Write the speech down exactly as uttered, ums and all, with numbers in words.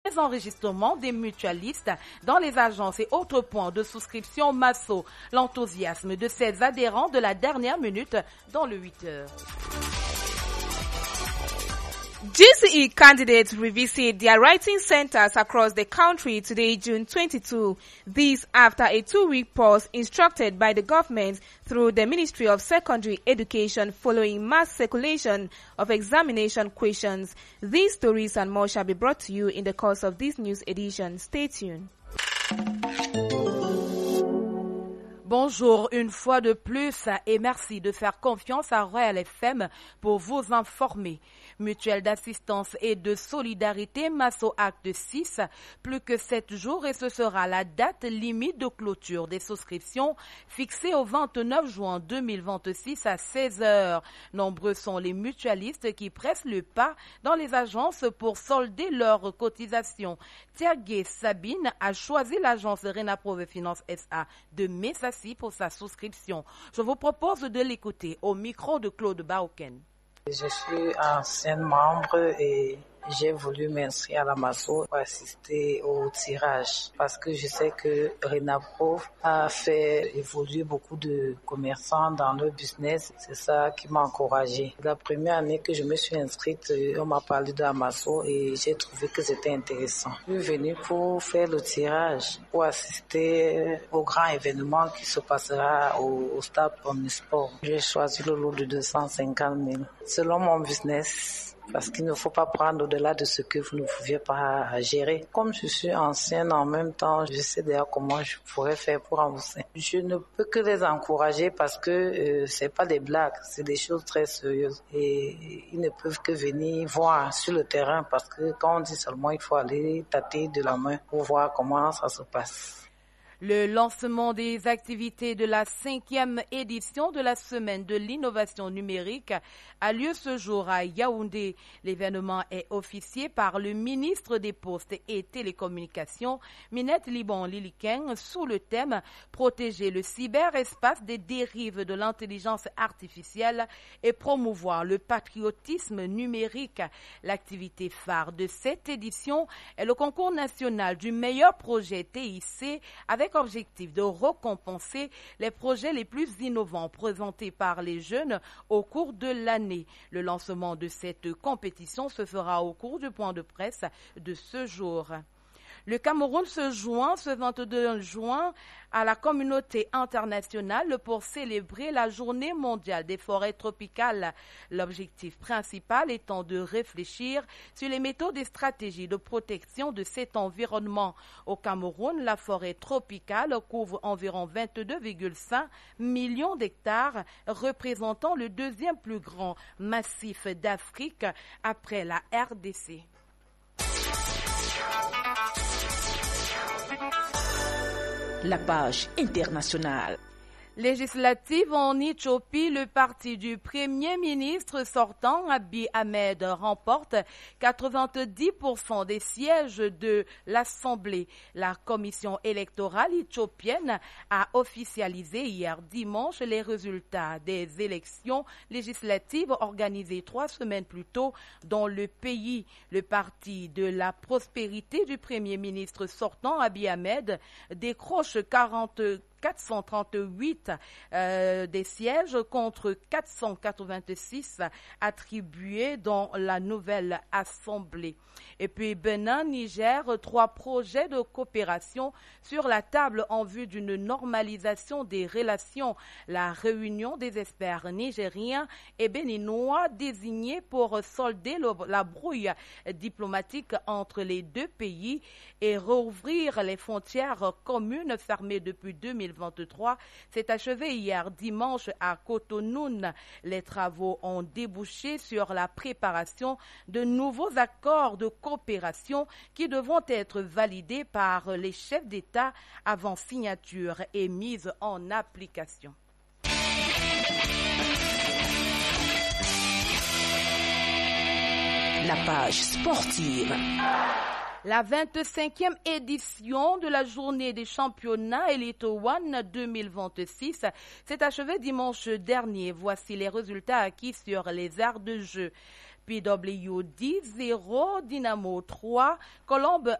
enregistrements des mutualistes dans les agences et autres points de souscription Masso. L'enthousiasme de ses adhérents de la dernière minute dans le huit heures. G C E candidates revisit their writing centers across the country today, June twenty-second. This after a two-week pause instructed by the government through the Ministry of Secondary Education following mass circulation of examination questions. These stories and more shall be brought to you in the course of this news edition. Stay tuned. Bonjour une fois de plus et merci de faire confiance à Royal F M pour vous informer. Mutuelle d'assistance et de solidarité Masso Acte six, plus que sept jours et ce sera la date limite de clôture des souscriptions fixée au vingt-neuf juin deux mille vingt-six à seize heures. Nombreux sont les mutualistes qui pressent le pas dans les agences pour solder leurs cotisations. Thiergué Sabine a choisi l'agence Renaprove Finance S A de Messassi pour sa souscription. Je vous propose de l'écouter au micro de Claude Baoken. Je suis ancienne membre et j'ai voulu m'inscrire à la Masso pour assister au tirage parce que je sais que Renaprove a fait évoluer beaucoup de commerçants dans leur business. C'est ça qui m'a encouragée. La première année que je me suis inscrite, on m'a parlé de la Masso et j'ai trouvé que c'était intéressant. Je suis venue pour faire le tirage, pour assister au grand événement qui se passera au, au stade Omnisport. J'ai choisi le lot de deux cent cinquante mille. Selon mon business, parce qu'il ne faut pas prendre au-delà de ce que vous ne pouviez pas gérer. Comme je suis ancienne en même temps, je sais d'ailleurs comment je pourrais faire pour rembourser. Je ne peux que les encourager parce que euh, c'est pas des blagues, c'est des choses très sérieuses. Et ils ne peuvent que venir voir sur le terrain parce que quand on dit seulement il faut aller tâter de la main pour voir comment ça se passe. Le lancement des activités de la cinquième édition de la Semaine de l'innovation numérique a lieu ce jour à Yaoundé. L'événement est officié par le ministre des Postes et Télécommunications, Minette Liban Liliken, sous le thème « Protéger le cyberespace des dérives de l'intelligence artificielle et promouvoir le patriotisme numérique ». L'activité phare de cette édition est le concours national du meilleur projet T I C avec objectif de récompenser les projets les plus innovants présentés par les jeunes au cours de l'année. Le lancement de cette compétition se fera au cours du point de presse de ce jour. Le Cameroun se joint ce vingt-deux juin à la communauté internationale pour célébrer la journée mondiale des forêts tropicales. L'objectif principal étant de réfléchir sur les méthodes et stratégies de protection de cet environnement. Au Cameroun, la forêt tropicale couvre environ vingt-deux virgule cinq millions d'hectares, représentant le deuxième plus grand massif d'Afrique après la R D C. La page internationale. Législative en Éthiopie, le parti du Premier ministre sortant, Abiy Ahmed, remporte quatre-vingt-dix pour cent des sièges de l'Assemblée. La commission électorale éthiopienne a officialisé hier dimanche les résultats des élections législatives organisées trois semaines plus tôt dans le pays. Le parti de la prospérité du Premier ministre sortant, Abiy Ahmed, décroche quarante quatre cent trente-huit euh, des sièges contre quatre cent quatre-vingt-six attribués dans la nouvelle assemblée. Et puis Bénin, Niger, trois projets de coopération sur la table en vue d'une normalisation des relations. La réunion des experts nigériens et béninois désignés pour solder le, la brouille diplomatique entre les deux pays et rouvrir les frontières communes fermées depuis deux mille vingt-trois s'est achevé hier dimanche à Cotonou. Les travaux ont débouché sur la préparation de nouveaux accords de coopération qui devront être validés par les chefs d'État avant signature et mise en application. La page sportive. La vingt-cinquième édition de la journée des championnats Elite One deux mille vingt-six s'est achevée dimanche dernier. Voici les résultats acquis sur les aires de jeu. P W D zéro, Dynamo trois, Colombe